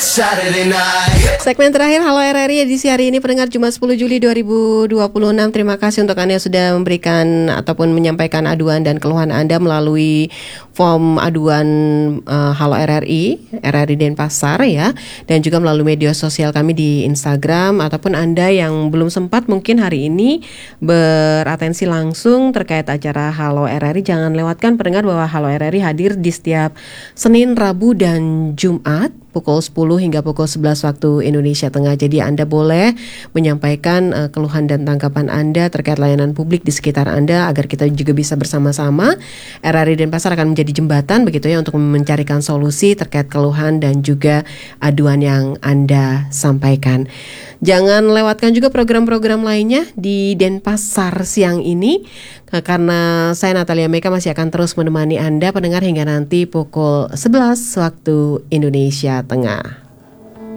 Saturday night. Segmen terakhir Halo RRI edisi hari ini pendengar Jumat 10 Juli 2026. Terima kasih untuk Anda yang sudah memberikan ataupun menyampaikan aduan dan keluhan Anda melalui form aduan Halo RRI Denpasar ya, dan juga melalui media sosial kami di Instagram, ataupun Anda yang belum sempat mungkin hari ini beratensi langsung terkait acara Halo RRI, jangan lewatkan pendengar bahwa Halo RRI hadir di setiap Senin, Rabu dan Jumat pukul 10 hingga pukul 11 waktu Indonesia Tengah. Jadi Anda boleh menyampaikan keluhan dan tanggapan Anda terkait layanan publik di sekitar Anda agar kita juga bisa bersama-sama. RRI Denpasar akan menjadi jembatan begitu ya untuk mencarikan solusi terkait keluhan dan juga aduan yang Anda sampaikan. Jangan lewatkan juga program-program lainnya di Denpasar siang ini, karena saya Natalia Meka masih akan terus menemani Anda pendengar hingga nanti pukul 11 waktu Indonesia Tengah.